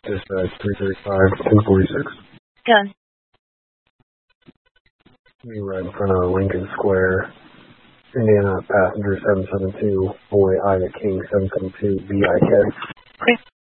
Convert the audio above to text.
Dispatch 335-1046. Gun. We were in front of Lincoln Square, Indiana, passenger 772, boy Ida King 772, BIK. Okay.